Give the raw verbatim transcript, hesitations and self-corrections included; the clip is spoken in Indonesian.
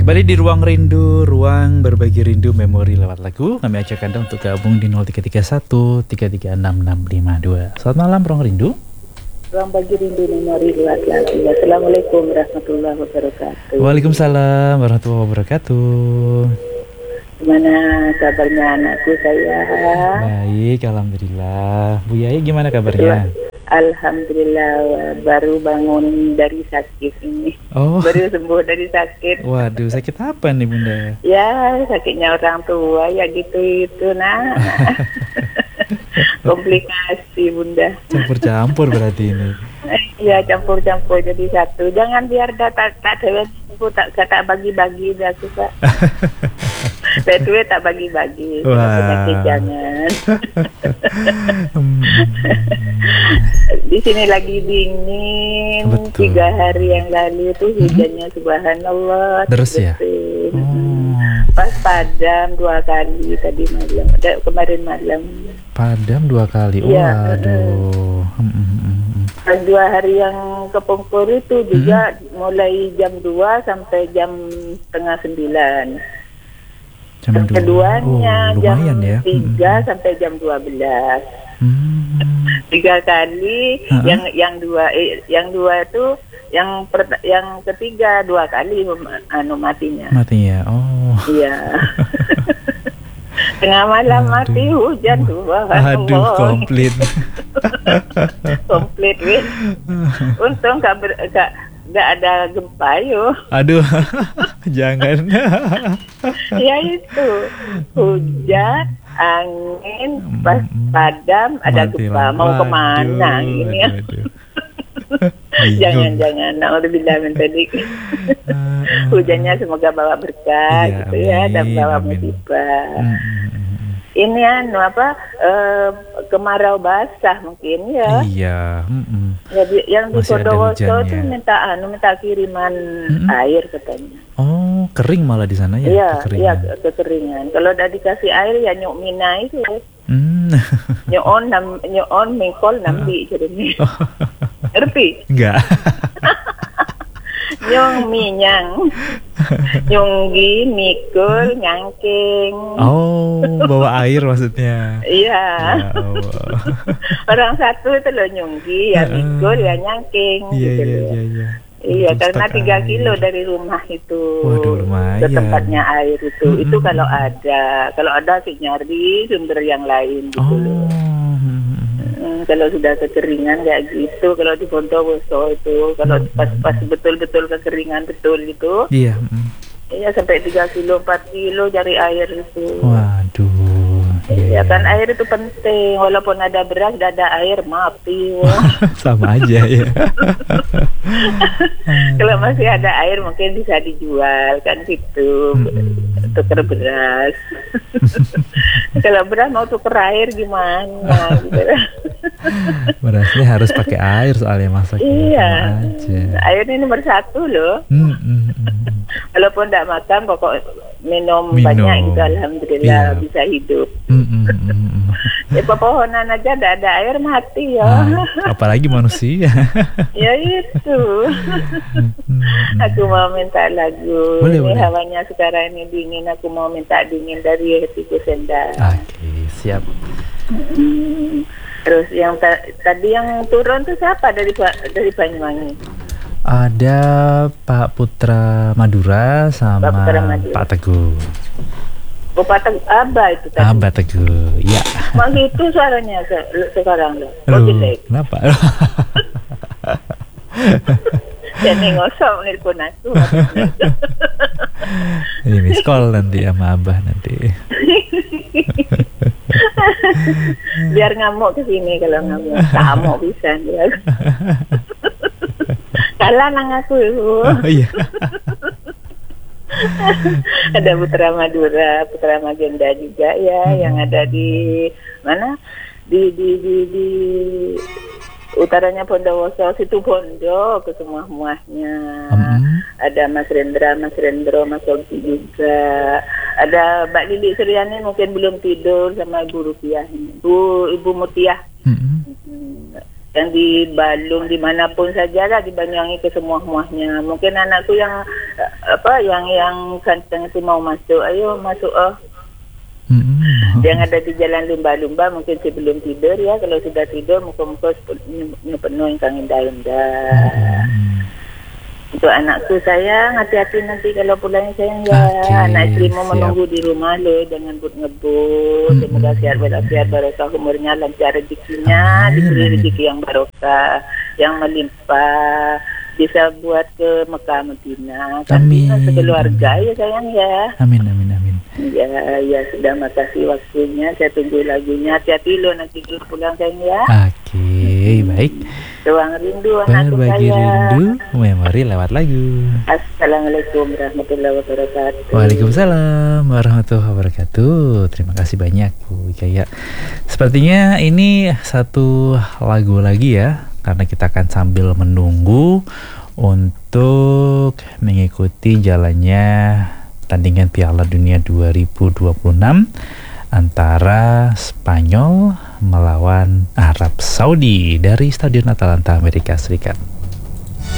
Kembali di Ruang Rindu, ruang berbagi rindu memori lewat lagu. Kami ajak Anda untuk gabung di nol tiga tiga satu tiga tiga enam enam lima dua. Selamat malam Ruang Rindu. Ruang bagi rindu memori lewat lagu. Assalamualaikum warahmatullahi wabarakatuh. Waalaikumsalam warahmatullahi wabarakatuh. Gimana kabarnya anakku saya? Baik, alhamdulillah. Bu Yai gimana kabarnya? Alhamdulillah, baru bangun dari sakit ini. Oh. Baru sembuh dari sakit. Waduh, sakit apa nih Bunda? Ya, sakitnya orang tua ya gitu itu nah. Komplikasi Bunda. Campur-campur berarti ini. Ya campur-campur jadi satu. Jangan biar tak tak tak tak tak bagi-bagi dah suka. Duit tak bagi-bagi. Penyakit jangan. Di sini lagi dingin. Betul. Tiga hari yang lalu itu hujannya mm-hmm. subhanallah. Terus ya? Oh. Pas padam dua kali tadi malam. Kemarin malam. Padam dua kali. Ya, waduh. Pas dua hari yang kepungkur itu juga hmm. mulai jam dua sampai jam setengah sembilan. Jam keduanya oh, jam ya. tiga hmm. sampai jam dua belas. Hmm. Tiga kali. Uh-huh. Yang yang dua eh, yang dua itu yang per, yang ketiga dua kali anu matinya. Matinya. Oh. Iya. Tengah malam aduh. Mati hujan tuh. Aduh, komplit. Komplit, win. Untung gak, ber, gak, gak ada gempa yo. Aduh, jangan. Ya itu, hujan, angin, pas padam, ada mati gempa. Lah. Mau kemana aduh, ini ya? Jangan-jangan, na'udzubillah min dzalik. Hujannya semoga bawa berkah iya, gitu ya, amin, dan bawa musibah. Ini anu apa uh, kemarau basah mungkin ya. Iya. Mm-mm. Jadi yang di Bondowoso itu minta anu minta kiriman mm-mm. air katanya. Oh, kering malah di sana ya? Iya, iya kekeringan. Kalau udah dikasih air ya nyuk mina itu. Mm. Nyon nam nyon mingkol nambi jadinya. Ngerti? Enggak. Nyong minyang, nyonggi, mikul, nyangking. Oh, bawa air maksudnya? Iya. Ya Allah. Orang satu itu loh nyonggi, ya mikul, ya nyangking. Iya, gitu iya, iya, iya. Iya, karena tiga kilo dari rumah itu. Waduh, lumayan. Ke tempatnya air itu. Mm-hmm. Itu kalau ada, kalau ada sih nyari sumber yang lain gitu oh. loh. Hmm, kalau sudah kekeringan kayak gitu, kalau di Bondowoso itu, kalau hmm. pas pas betul-betul kekeringan betul itu, iya, mm. iya sampai tiga kilo, empat kilo cari air itu. Waduh, iya yeah. Kan air itu penting, walaupun ada beras, tidak ada air mati. Sama aja ya. Kalau masih ada air mungkin bisa dijual kan gitu, mm-hmm. tuker beras. Kalau beras mau tuker air gimana? Gitu. Berasnya harus pakai air soalnya masaknya. Iya, air ini nomor satu loh. Mm-hmm. Walaupun tidak makan, pokok minum, minum. banyak gitu, alhamdulillah yeah. bisa hidup. Mm-hmm. Ya pepohonan aja tidak ada air mati ya. Nah, apalagi manusia. Ya itu. Aku mau minta lagu. Boleh, ini boleh. Hawanya sekarang ini dingin. Aku mau minta dingin dari Hetty Koes Endang. Oke, siap. Hmm. Terus yang ta- tadi yang turun tuh siapa dari dari Banyuwangi? Ada Pak Putra Madura sama Pak, Putra Madura. Pak Teguh. Oh, Pak Teguh, Abah itu tadi. Abah Teguh, ya. Masih itu suaranya se- sekarang loh. Oh, kenapa? Jadi ngosok nelpon aku. Ini miss call nanti sama Abah nanti. Biar ngamuk ke sini kalau ngamuk. Ngamuk bisa dia. Kalah nang aku. Oh, iya. Ada Putra Madura, Putra Magenda juga ya, hmm. yang ada di mana? Di di di di utaranya Bondowoso, situ Bondo ke semua muahnya. Hmm. Ada Mas Rendra, Mas Rendro, Mas Ogi juga. Ada Mbak Lili Suryani mungkin belum tidur sama Ibu Rupiah ini. Bu Ibu Mutiah. Hmm. yang di Balung dimanapun saja lah di Banyuwangi ke semua muahnya. Mungkin anakku yang uh, apa yang yang kanteng itu mau masuk, ayo masuk oh. Mm-hmm. Yang ada di jalan lumba-lumba mungkin sebelum tidur ya, kalau sudah tidur muka-muka penuh yang kangen indah-indah. Mm-hmm. Untuk anakku sayang, hati-hati nanti kalau pulangnya sayang ya. Okay, anak istrimu siap. menunggu di rumah loh, jangan ngebut-ngebut. Mm-mm. Semoga sehat walafiat, barokah umurnya, lancar rezekinya, Amin, diberi amin. rezeki yang barokah, yang melimpah, bisa buat ke Mekah Madinah. Kan Amin, kita sekeluarga amin. ya sayang ya. Amin, amin, amin. Ya, ya sudah, makasih waktunya. Saya tunggu lagunya. Hati-hati loh nanti kalau pulang sayang ya. Oke, baik. Ruang rindu anakku Berbagi sayang. rindu, memori lewat lagu. Assalamualaikum warahmatullahi wabarakatuh. Waalaikumsalam warahmatullahi wabarakatuh. Terima kasih banyak Bu Ikaya. Sepertinya ini satu lagu lagi ya, karena kita akan sambil menunggu untuk mengikuti jalannya tandingan Piala Dunia dua ribu dua puluh enam antara Spanyol melawan Arab Saudi dari Stadion Atalanta, Amerika Serikat.